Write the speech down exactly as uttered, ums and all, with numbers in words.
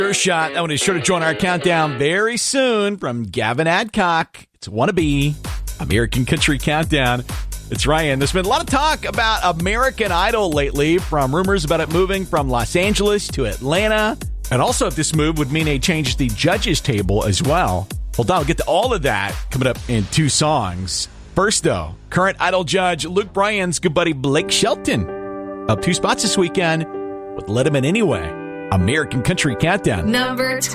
Sure shot. That one is sure to join our countdown very soon from Gavin Adcock. It's Wannabe, American Country Countdown. It's Ryan. There's been a lot of talk about American Idol lately, from rumors about it moving from Los Angeles to Atlanta, and also if this move would mean a change to the judges table as well. Well, Don, we'll get to all of that coming up in two songs. First, though, current Idol judge Luke Bryan's good buddy Blake Shelton up two spots this weekend with Let 'Em In Anyway. American Country Countdown. Number